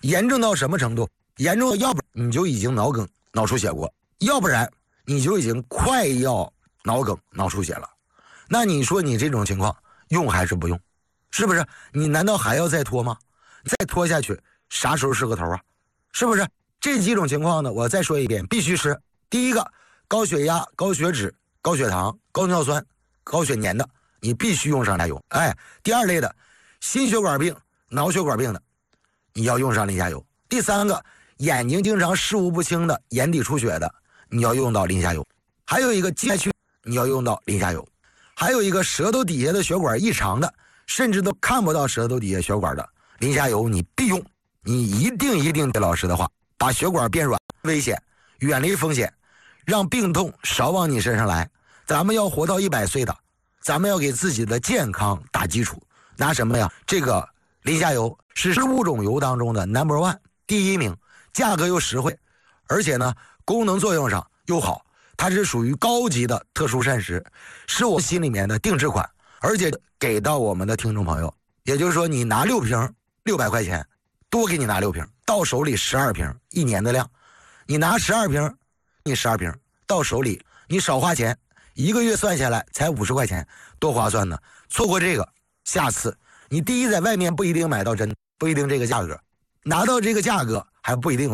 严重到什么程度？严重到要不然你就已经脑梗、脑出血过，要不然你就已经快要脑梗、脑出血了。那你说你这种情况用还是不用？是不是？你难道还要再拖吗？再拖下去，啥时候是个头啊？是不是？这几种情况呢，我再说一遍，必须是第一个，高血压、高血脂、高血糖、高尿酸、高血粘的，你必须用上林下油。第二类的，心血管病、脑血管病的，你要用上林下油。第三个，眼睛经常视物不清的、眼底出血的，你要用到林下油。还有一个静脉曲，你要用到林下油。还有一个舌头底下的血管异常的，甚至都看不到舌头底下血管的，林下油你必用。你一定对老师的话，把血管变软，危险，远离风险，让病痛少往你身上来。咱们要活到100岁的，咱们要给自己的健康打基础。拿什么呀？这个林下油是物种油当中的 No.1 第一名，价格又实惠，而且呢功能作用上又好，它是属于高级的特殊膳食，是我心里面的定制款，而且给到我们的听众朋友，也就是说你拿6瓶600块钱，多给你拿6瓶，到手里12瓶，1年的量。你拿12瓶，你12瓶到手里，你少花钱，1个月算下来才50块钱，多划算呢。错过这个，下次你第一在外面不一定买到真，不一定这个价格，拿到这个价格还不一定